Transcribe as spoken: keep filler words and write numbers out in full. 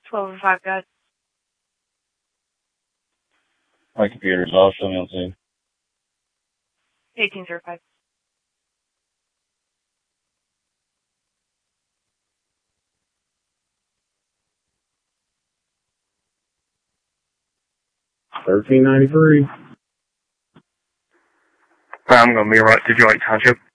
twelve oh five, guys. My computer's off, show me on scene. eighteen oh five. thirteen ninety-three. I'm going to be right to Joint Township.